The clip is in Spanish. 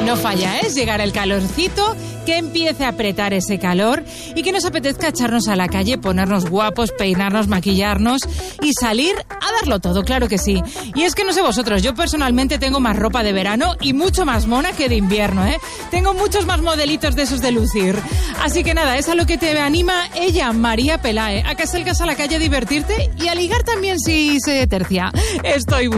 No falla, ¿eh? Llegar el calorcito, que empiece a apretar ese calor y que nos apetezca echarnos a la calle, ponernos guapos, peinarnos, maquillarnos y salir a darlo todo, claro que sí. Y es que no sé vosotros, yo personalmente tengo más ropa de verano y mucho más mona que de invierno, ¿eh? Tengo muchos más modelitos de esos de lucir. Así que nada, es a lo que te anima ella, María Pelae, a que salgas a la calle a divertirte y a ligar también si se tercia. Estoy